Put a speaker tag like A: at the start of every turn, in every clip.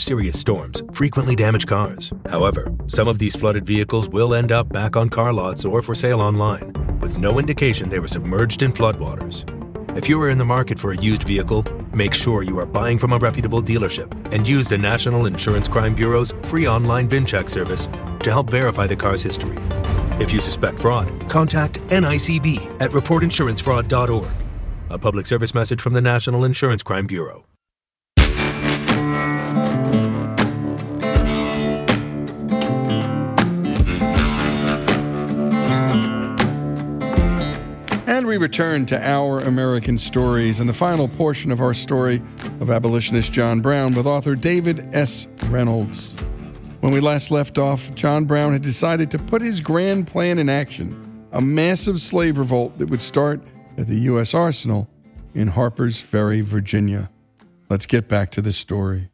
A: serious storms frequently damage cars. However, some of these flooded vehicles will end up back on car lots or for sale online, with no indication they were submerged in floodwaters. If you are in the market for a used vehicle, make sure you are buying from a reputable dealership and use the National Insurance Crime Bureau's free online VIN check service to help verify the car's history. If you suspect fraud, contact NICB at reportinsurancefraud.org. A public service message from the National Insurance Crime Bureau.
B: And we return to Our American Stories and the final portion of our story of abolitionist John Brown with author David S. Reynolds. When we last left off, John Brown had decided to put his grand plan in action, a massive slave revolt that would start at the U.S. Arsenal in Harper's Ferry, Virginia. Let's get back to the story.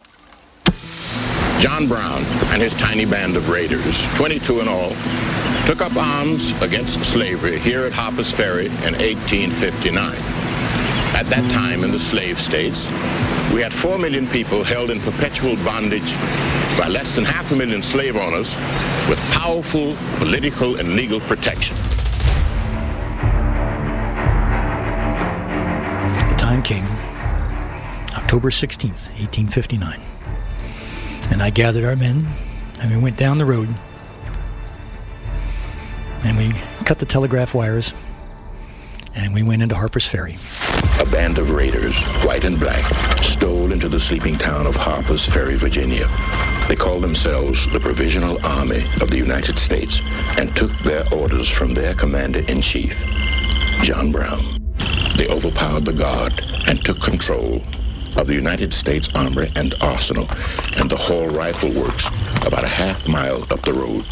C: John Brown and his tiny band of raiders, 22 in all, took up arms against slavery here at Harper's Ferry in 1859. At that time in the slave states, we had 4 million people held in perpetual bondage by less than 500,000 slave owners with powerful political and legal protection.
D: The time came, October 16th, 1859, and I gathered our men, and we went down the road, and we cut the telegraph wires, and we went into Harper's Ferry.
C: A band of raiders, white and black, stole into the sleeping town of Harper's Ferry, Virginia. They called themselves the Provisional Army of the United States and took their orders from their commander-in-chief, John Brown. They overpowered the guard and took control of the United States Armory and Arsenal and the Hall Rifle Works about a half-mile up the road.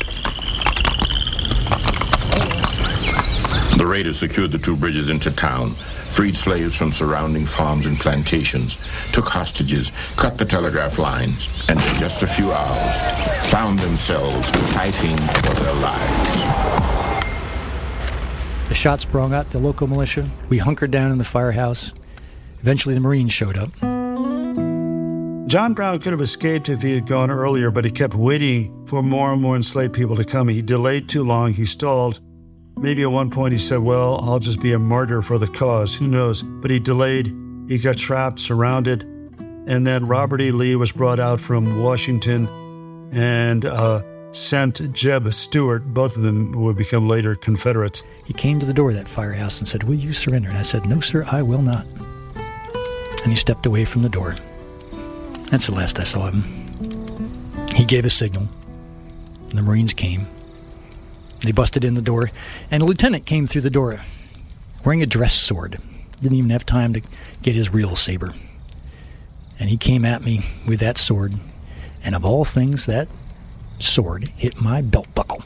C: The raiders secured the 2 bridges into town, freed slaves from surrounding farms and plantations, took hostages, cut the telegraph lines, and in just a few hours found themselves fighting for their lives.
D: The shots sprung out the local militia. We hunkered down in the firehouse. Eventually the Marines showed up.
E: John Brown could have escaped if he had gone earlier, but he kept waiting for more and more enslaved people to come. He delayed too long. He stalled. Maybe at one point he said, well, I'll just be a martyr for the cause. Who knows? But he delayed. He got trapped, surrounded. And then Robert E. Lee was brought out from Washington and sent Jeb Stuart. Both of them would become later Confederates.
D: He came to the door of that firehouse and said, will you surrender? And I said, no, sir, I will not. And he stepped away from the door. That's the last I saw of him. He gave a signal. And the Marines came. They busted in the door, and a lieutenant came through the door wearing a dress sword. Didn't even have time to get his real saber. And he came at me with that sword, and of all things, that sword hit my belt buckle.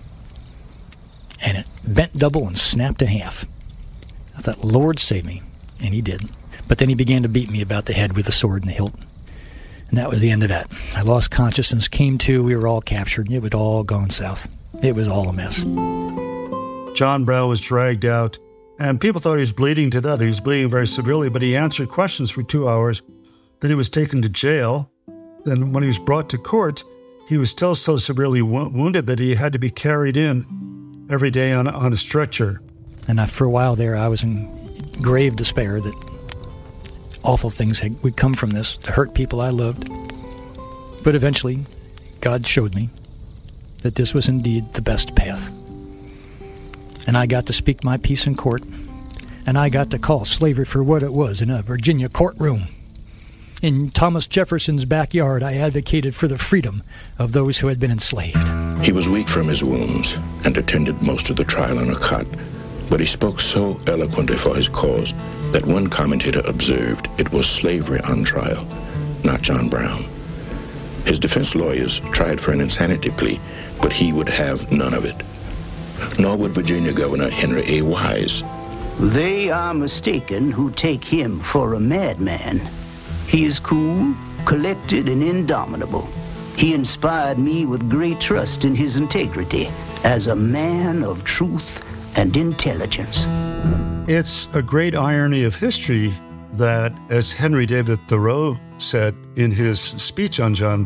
D: And it bent double and snapped in half. I thought, Lord save me, and he did. But then he began to beat me about the head with the sword and the hilt. And that was the end of that. I lost consciousness, came to, we were all captured, and it had all gone south. It was all a mess.
E: John Brown was dragged out, and people thought he was bleeding to death. He was bleeding very severely, but he answered questions for 2 hours. Then he was taken to jail. And when he was brought to court, he was still so severely wounded that he had to be carried in every day on a stretcher.
D: And for a while there, I was in grave despair that awful things would come from this to hurt people I loved. But eventually, God showed me that this was indeed the best path. And I got to speak my piece in court, and I got to call slavery for what it was in a Virginia courtroom. In Thomas Jefferson's backyard, I advocated for the freedom of those who had been enslaved.
C: He was weak from his wounds and attended most of the trial on a cot, but he spoke so eloquently for his cause that one commentator observed it was slavery on trial, not John Brown. His defense lawyers tried for an insanity plea, but he would have none of it. Nor would Virginia Governor Henry A. Wise.
F: They are mistaken who take him for a madman. He is cool, collected, and indomitable. He inspired me with great trust in his integrity as a man of truth and intelligence.
E: It's a great irony of history that, as Henry David Thoreau said in his speech on John